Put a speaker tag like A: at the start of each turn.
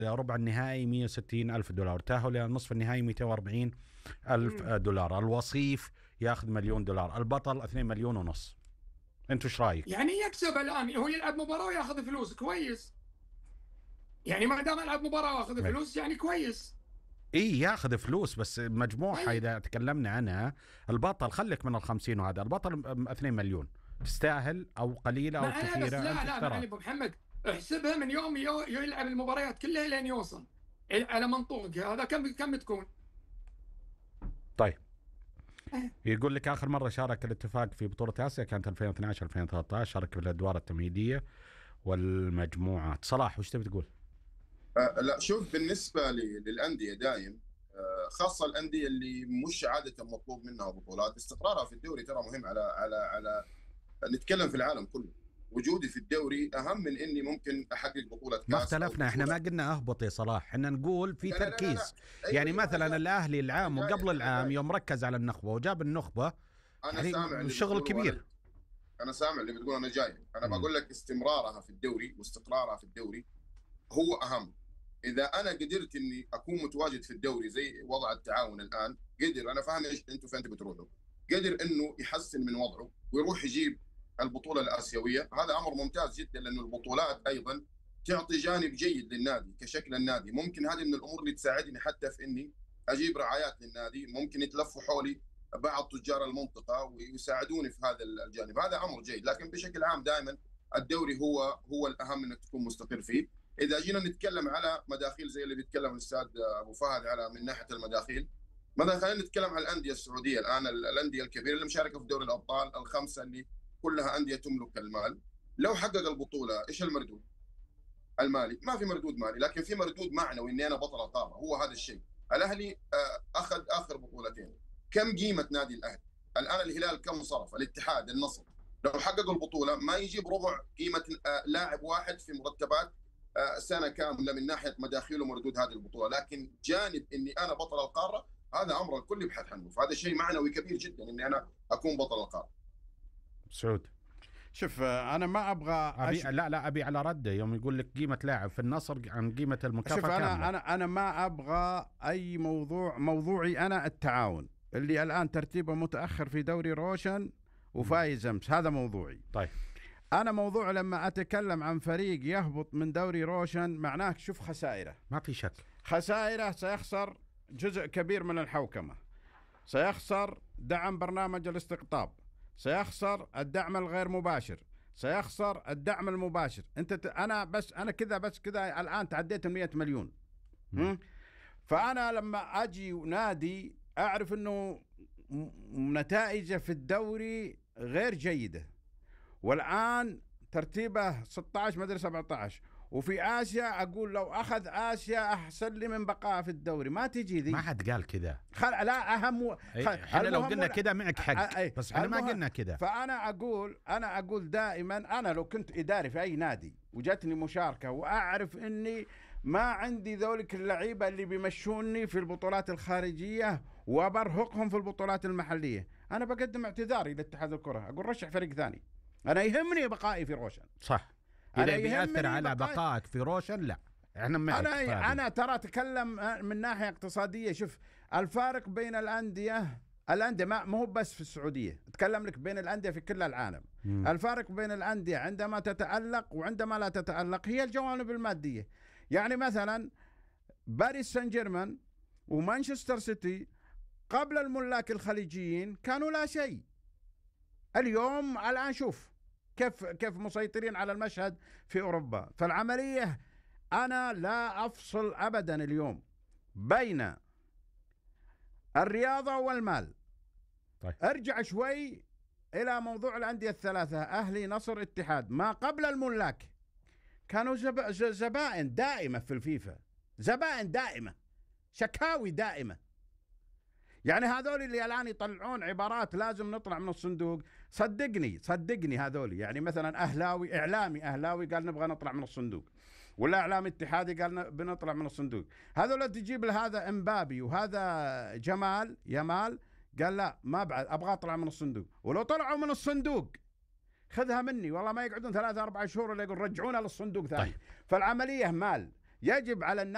A: ربع النهائي 160 ألف دولار، تأهل إلى نصف النهائي 240 ألف دولار، الوصيف ياخذ $1,000,000، البطل 2 مليون ونص. انتوا ايش رايك؟
B: يعني يكسب الان، هو يلعب مباراه وياخذ فلوس كويس، يعني ما دام يلعب مباراه واخذ فلوس يعني كويس.
A: اي ياخذ فلوس، بس مجموعها
B: طيب.
A: اذا تكلمنا عنها، البطل خليك من ال50 وهذا، البطل 2 مليون، تستاهل او قليله او
B: ما أنا بس
A: كثيره انت
B: لا
A: ترى.
B: ابو محمد، احسبها من يوم يلعب المباريات كلها لين يوصل على منطوق هذا كم تكون؟
A: طيب يقول لك اخر مره شارك الاتفاق في بطوله اسيا كانت 2012 2013، شارك في الادوار التمهيديه والمجموعات. صلاح وش تبي تقول؟
C: لا شوف، بالنسبه للانديه دايم، خاصه الانديه اللي مش عاده مطلوب منها بطولات، استقرارها في الدوري ترى مهم على نتكلم في العالم كله. وجودي في الدوري اهم من اني ممكن احقق بطوله كاس.
A: ما اختلفنا، احنا ما قلنا اهبط يا صلاح، احنا نقول في تركيز.
C: لا. أيوة
A: يعني مثلا الاهلي العام وقبل العام يوم ركز على النخبه وجاب النخبه،
C: انا
A: يعني
C: سامع
A: الشغل كبير.
C: انا سامع اللي بتقول، انا جاي، انا بقول لك استمرارها في الدوري واستقرارها في الدوري هو اهم. اذا انا قدرت اني اكون متواجد في الدوري زي وضع التعاون الان، قدر، انا فاهم ايش انتم فين بتروحوا، قدر انه يحسن من وضعه ويروح يجيب البطوله الاسيويه، هذا امر ممتاز جدا، لانه البطولات ايضا تعطي جانب جيد للنادي كشكل النادي. ممكن هذه من الامور اللي تساعدني حتى في اني اجيب رعايات للنادي، ممكن يتلفوا حولي بعض تجار المنطقه ويساعدوني في هذا الجانب، هذا امر جيد. لكن بشكل عام دائما الدوري هو الاهم انك تكون مستقر فيه. اذا جينا نتكلم على مداخيل زي اللي بيتكلم الاستاذ ابو فهد على من ناحيه المداخيل، مثلا خلينا نتكلم على الانديه السعوديه الان، الانديه الكبيره اللي مشاركه في دوري الابطال الخمسه اللي كلها انديه تملك المال، لو حقق البطوله ايش المردود المالي؟ ما في مردود مالي، لكن في مردود معنوي اني انا بطل القاره. هو هذا الشيء. الاهلي اخذ اخر بطولتين، كم قيمه نادي الاهلي الان؟ الهلال كم صرف؟ الاتحاد، النصر، لو حققوا البطوله ما يجيب ربع قيمه لاعب واحد في مرتبات سنه كامله من ناحيه مداخيل ومردود هذه البطوله. لكن جانب اني انا بطل القاره هذا امر الكل يبحث عنه، فهذا شيء معنوي كبير جدا اني انا اكون بطل القاره.
A: سعود
D: شوف، انا ما ابغى
A: لا ابي على رده يوم يقول لك قيمه لاعب في النصر عن قيمه المكافاه.
D: شوف، انا ما ابغى اي موضوعي انا التعاون اللي الان ترتيبه متاخر في دوري روشن وفايز امس، هذا موضوعي.
A: طيب
D: أنا موضوع لما أتكلم عن فريق يهبط من دوري روشن معناه شوف خسائره،
A: ما في شك
D: خسائره، سيخسر جزء كبير من الحوكمة، سيخسر دعم برنامج الاستقطاب، سيخسر الدعم الغير مباشر، سيخسر الدعم المباشر. أنا كذا الآن تعديت 100 مليون. فأنا لما أجي نادي أعرف أنه نتائجه في الدوري غير جيدة، والآن ترتيبه 16 مدري 17، وفي آسيا أقول لو أخذ آسيا أحسن لي من بقاء في الدوري. ما تجي ذي،
A: ما حد قال كذا.
D: لا أهم
A: احنا لو قلنا كذا معك حق، بس احنا ما قلنا كذا.
D: فأنا أقول دائما، أنا لو كنت إداري في أي نادي وجاتني مشاركة وأعرف إني ما عندي ذولك اللعيبة اللي بيمشوني في البطولات الخارجية وبرهقهم في البطولات المحلية، أنا بقدم اعتذاري لاتحاد الكرة، أقول رشح فريق ثاني. أنا يهمني بقائي في روشن.
A: صح. إذا بيأثر على بقائك في روشن لا، احنا معك.
D: أنا ترى أتكلم من ناحية اقتصادية. شوف الفارق بين الأندية ما هو بس في السعودية، أتكلم لك بين الأندية في كل العالم. الفارق بين الأندية عندما تتألق وعندما لا تتألق هي الجوانب المادية. يعني مثلا باريس سان جيرمان ومانشستر سيتي قبل الملاك الخليجيين كانوا لا شيء، الآن شوف كيف مسيطرين على المشهد في أوروبا. فالعملية أنا لا أفصل أبدا اليوم بين الرياضة والمال.
A: طيب.
D: أرجع شوي إلى موضوع الأندية الثلاثة، أهلي، نصر، اتحاد. ما قبل الملاك كانوا زبائن دائمة في الفيفا، زبائن دائمة، شكاوي دائمة. يعني هذول اللي الآن يطلعون عبارات لازم نطلع من الصندوق، صدقني هذول. يعني مثلا إعلامي أهلاوي قال نبغى نطلع من الصندوق، ولا إعلامي اتحادي قال بنطلع من الصندوق. هذول تجيب لهذا إمبابي وهذا يمال قال لا ما بعد أبغى أطلع من الصندوق، ولو طلعوا من الصندوق خذها مني والله ما يقعدون 3-4 شهور ولا يقول رجعونا للصندوق ثاني.
A: طيب.
D: فالعملية مال، يجب على الناس